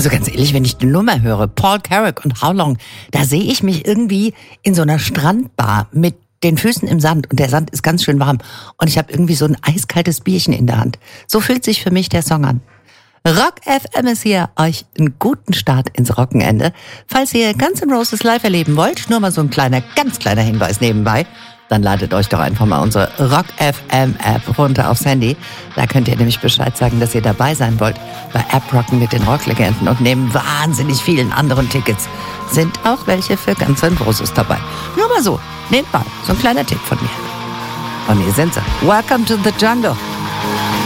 Also ganz ehrlich, wenn ich die Nummer höre, Paul Carrack und How Long, da sehe ich mich irgendwie in so einer Strandbar mit den Füßen im Sand und der Sand ist ganz schön warm und ich habe irgendwie so ein eiskaltes Bierchen in der Hand. So fühlt sich für mich der Song an. Rock FM ist hier, euch einen guten Start ins Rockenende. Falls ihr Guns N' Roses live erleben wollt, nur mal so ein ganz kleiner Hinweis nebenbei, dann ladet euch doch einfach mal unsere Rock FM App runter aufs Handy. Da könnt ihr nämlich Bescheid sagen, dass ihr dabei sein wollt bei App Rocken mit den Rocklegenden und neben wahnsinnig vielen anderen Tickets sind auch welche für Guns N' Roses dabei. Nur mal so, nebenbei, so ein kleiner Tipp von mir. Und hier sind sie. Welcome to the Jungle.